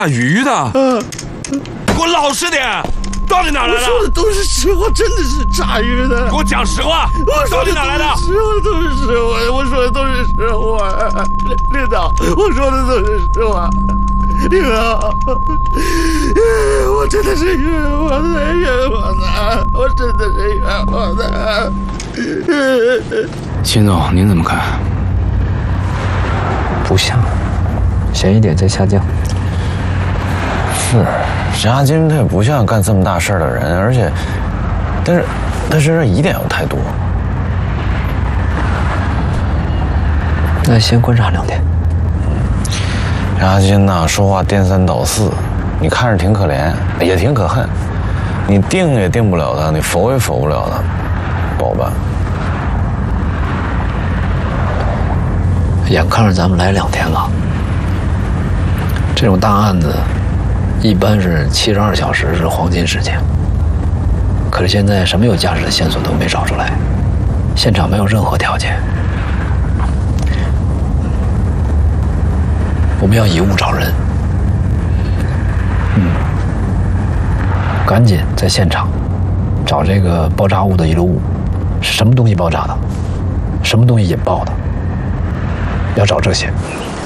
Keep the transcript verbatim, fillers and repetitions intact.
炸鱼的？ 嗯， 给我老实点，到底哪来的？ 我说的都是实话，真的是炸鱼的。 给我讲实话， 我说的到底哪来的？ 实话都是实话，我说的都是实话。领导，我说的都是实话。领导，我真的是冤枉的，冤枉的，我真的是冤枉的。 秦总，您怎么看？ 不像，嫌疑点在下降。 是，沈亚金他也不像干这么大事儿的人，而且，但是他身上疑点又太多。 那先观察两天。 沈亚金呐，说话颠三倒四，你看着挺可怜，也挺可恨。你定也定不了他，你否也否不了他，不好办。 眼看着咱们来两天了，这种大案子一般是七十二小时是黄金时间，可是现在什么有价值的线索都没找出来，现场没有任何条件，我们要以物找人。嗯，赶紧在现场找这个爆炸物的遗留物，是什么东西爆炸的，什么东西引爆的，要找这些。